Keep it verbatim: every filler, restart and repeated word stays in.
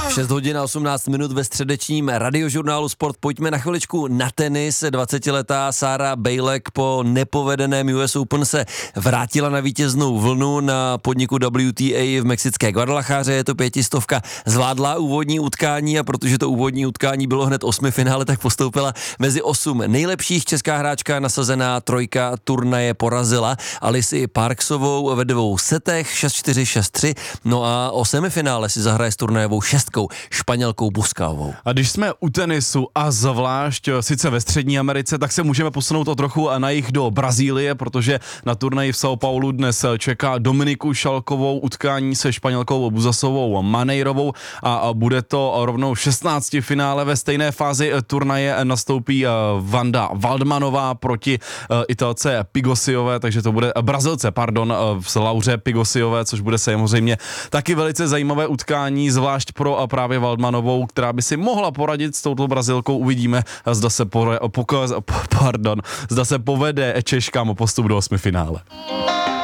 šest hodin a osmnáct minut ve středečním radiožurnálu Sport. Pojďme na chviličku na tenis. dvacetiletá Sarah Bejlek po nepovedeném U S Open se vrátila na vítěznou vlnu na podniku W T A v mexické Guadalajáře. Je to pětistovka. Zvládla úvodní utkání a protože to úvodní utkání bylo hned osmi finále, tak postoupila mezi osm nejlepších. Česká hráčka nasazená trojka turnaje porazila Alici Parksovou ve dvou setech šest čtyři, šest tři. No a o semifinále si zahraje s turnajovou šestkou Španělkou Buskovou. A když jsme u tenisu a zvlášť sice ve Střední Americe, tak se můžeme posunout o trochu na jih do Brazílie, protože na turnaji v São Paulo dnes čeká Dominiku Šalkovou utkání se Španělkou Buzasovou Maneirovou a bude to rovnou šestnácti finále. Ve stejné fázi turnaje nastoupí Vanda Waldmanová proti Italce Pigosiové, takže to bude Brazilce, pardon, v Lauře Pigosiové, což bude samozřejmě taky velice zajímavé utkání, zvlášť pro právě Waldmanovou, která by si mohla poradit s touto Brazilkou. Uvidíme, zda se, pore, pokaz, pardon, zda se povede Češkám o postup do osmi finále.